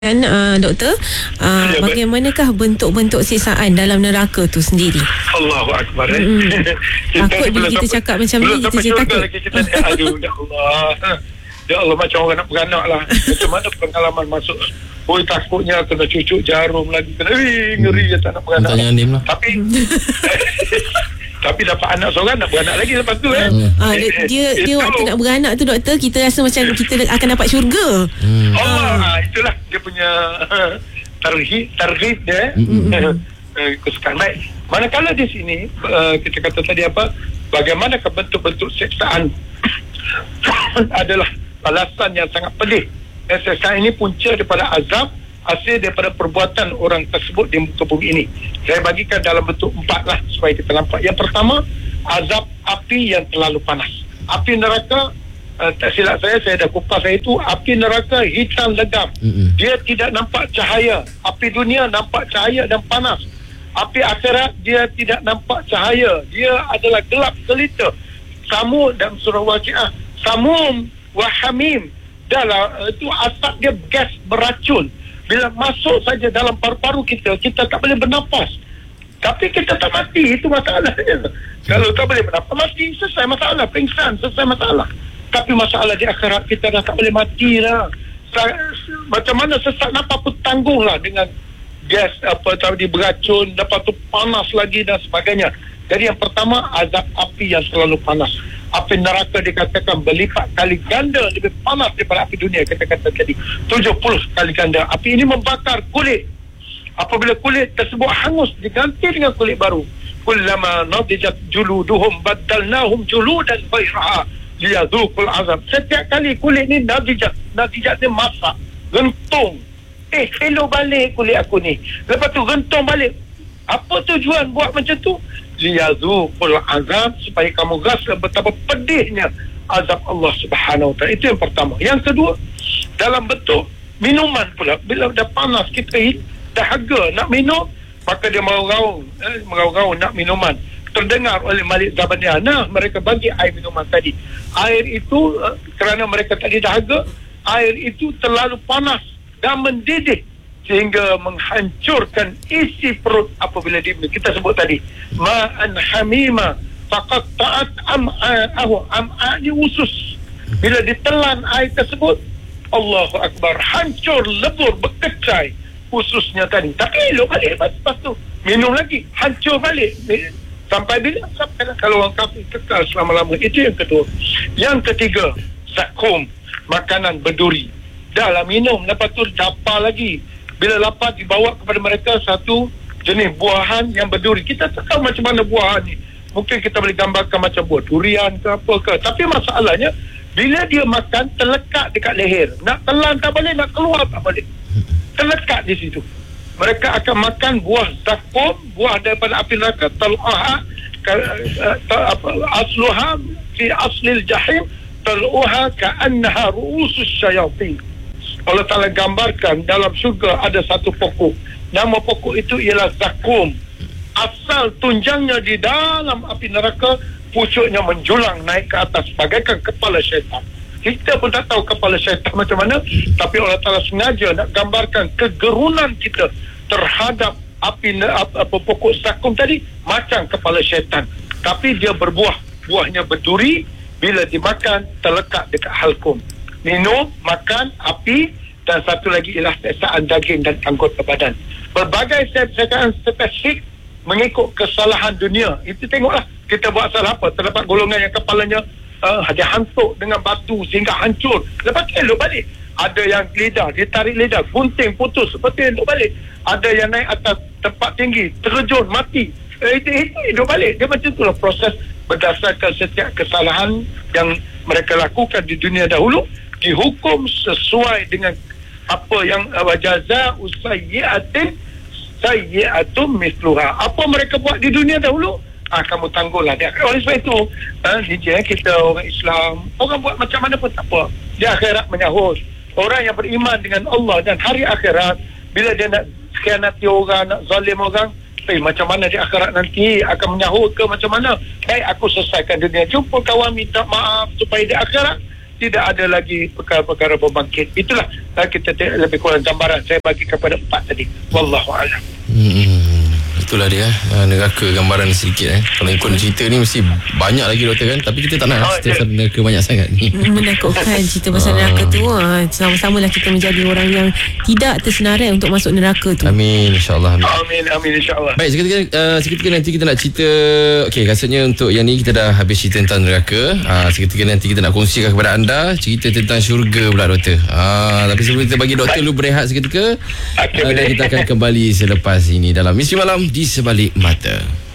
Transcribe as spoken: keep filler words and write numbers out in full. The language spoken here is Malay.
Dan uh, doktor, uh, ya, bagaimanakah bentuk-bentuk siksaan dalam neraka tu sendiri? Allahu Akbar. Eh? Mm-hmm. Takut bila kita sampai, cakap macam ni, kita jadi takut. Lagi kita, eh, aduh, ya Allah. Ya Allah, macam orang nak beranak lah. Macam mana pengalaman masuk. Oh, takutnya kena cucuk jarum lagi. Kena, eh, ngeri je tak nak beranak. Lah. Tapi... Tapi dapat anak seorang, nak beranak lagi lepas tu eh. Ah, dia dia, dia waktu nak beranak tu doktor, kita rasa macam kita akan dapat syurga. Hmm. Allah, ah. itulah dia punya uh, tarhib, tarhib dia. Hmm. Uh, kesukaan baik. Manakala di sini uh, kita kata tadi apa? Bagaimana bentuk-bentuk siksaan adalah balasan yang sangat pedih. Dan siksaan ini punca daripada azab hasil daripada perbuatan orang tersebut di muka bumi ini. Saya bagikan dalam bentuk empat lah supaya kita nampak. Yang pertama, azab api yang terlalu panas. Api neraka, uh, tak silap saya, saya dah kupas saya itu, api neraka hitam legam. Mm-hmm. Dia tidak nampak cahaya. Api dunia nampak cahaya dan panas. Api akhirat, dia tidak nampak cahaya. Dia adalah gelap gelita. Samum dalam surah Waqiah, samum wa hamim. Dalam uh, itu asap dia gas beracun. Bila masuk saja dalam paru-paru kita, kita tak boleh bernafas. Tapi kita tak mati, itu masalahnya. Kalau tak boleh bernafas, mati, selesai masalah. Pingsan, selesai masalah. Tapi masalah di akhirat, kita dah tak boleh mati lah. Macam mana sesak nafas pun tanggung lah dengan gas, apa tadi beracun, lepas tu panas lagi dan sebagainya. Jadi yang pertama, azab api yang selalu panas. Api neraka dikatakan berlipat kali ganda lebih panas daripada api dunia, kita kata tadi tujuh puluh kali ganda. Api ini membakar kulit. Apabila kulit tersebut hangus, diganti dengan kulit baru. Kullama nadijat juluduhum baddalnahum juludan ghairaha liyadhuqul azab. Setiap kali kulit ni nadijat, nadijat ni masak, gentung. Eh, hello balik kulit aku ni. Lepas tu gentung balik. Apa tujuan buat macam tu? Liyadhuqul azab, supaya kamu rasa betapa pedihnya azab Allah Subhanahu Wa Taala. Itu yang pertama. Yang kedua, dalam bentuk minuman pula. Bila dah panas, kita dahaga nak minum, maka dia meraung-raung eh, meraung-raung nak minuman. Terdengar oleh Malik Zabaniyah, nah mereka bagi air minuman tadi. Air itu uh, kerana mereka tadi dahaga, air itu terlalu panas dan mendidih sehingga menghancurkan isi perut. Apabila dia, kita sebut tadi ma'an hamima faqat ta'at am'a'ahu, am'a' ni usus. Bila ditelan air tersebut, Allahu Akbar, hancur, lebur, berkecai ususnya tadi. Tapi elok balik lepas tu minum lagi, hancur balik. Sampai bila? Sampai kalau orang kafir kekal selama-lama. Itu yang kedua. Yang ketiga, zakum, makanan berduri. Dah lah minum, lepas tu dapar lagi. Bila lapar, dibawa kepada mereka satu jenis buahan yang berduri. Kita tak tahu macam mana buahan ni. Mungkin kita boleh gambarkan macam buah durian ke apa ke. Tapi masalahnya, bila dia makan, terlekat dekat leher. Nak telan tak boleh, nak keluar tak boleh. Terlekat di situ. Mereka akan makan buah zakum, buah daripada api neraka. Tal'uha, asluha fi aslil jahim, tal'uha ka'annaha ru'usus syayatin. Allah Ta'ala gambarkan dalam syurga ada satu pokok. Nama pokok itu ialah zakum. Asal tunjangnya di dalam api neraka, pucuknya menjulang naik ke atas bagaikan kepala syaitan. Kita pun tak tahu kepala syaitan macam mana, tapi Allah Ta'ala sengaja nak gambarkan kegerunan kita terhadap api apa, pokok zakum tadi macam kepala syaitan. Tapi dia berbuah, buahnya berduri. Bila dimakan, terlekat dekat halkum. Minum, makan, api, dan satu lagi ialah siksaan daging dan anggota badan. Berbagai siksaan spesifik mengikut kesalahan dunia. Itu tengoklah, kita buat salah apa. Terdapat golongan yang kepalanya uh, dia hantuk dengan batu sehingga hancur. Lepas tu elok balik. Ada yang lidah, dia tarik lidah, gunting, putus. Lepas tu elok balik. Ada yang naik atas tempat tinggi, terjun, mati. Eh, itu, itu elok balik. Dia macam itulah proses berdasarkan setiap kesalahan yang mereka lakukan di dunia dahulu, dihukum sesuai dengan apa yang wajaza usayyi'atin sayyi'atum misluha. Apa mereka buat di dunia dahulu, ah kamu tangguhlah dia. Oleh sebab itu, ah, D J, kita orang Islam, orang buat macam mana pun tak apa. Di akhirat menyahut. Orang yang beriman dengan Allah dan hari akhirat, bila dia nak khianati orang, nak zalim orang, eh macam mana di akhirat nanti akan menyahut ke macam mana? Baik, aku selesaikan dunia, jumpa kawan, minta maaf supaya di akhirat tidak ada lagi perkara-perkara berbangkit. Itulah uh, kita t- lebih kurang gambaran saya bagi kepada empat tadi. Wallahu a'lam. Hmm, itulah dia uh, neraka gambaran sedikit eh. Kalau ikut cerita ni mesti banyak lagi doktor kan, tapi kita tak nak Oh, cerita ya. pasal neraka banyak sangat ni. Menakutkan cerita pasal neraka tu. Ha, sama-samalah kita menjadi orang yang tidak tersenarai untuk masuk neraka tu. Amin, insyaAllah. Amin. Amin, amin, insyaAllah. Baik, seketika, uh, seketika nanti kita nak cerita. Okey, rasanya untuk yang ni kita dah habis cerita tentang neraka. uh, Seketika nanti kita nak kongsikan kepada anda cerita tentang syurga pula doktor. uh, Tapi sebelum kita bagi doktor lu berehat seketika, Okey, uh, dan boleh. kita akan kembali selepas ini dalam Misteri Malam di Sebalik Mata.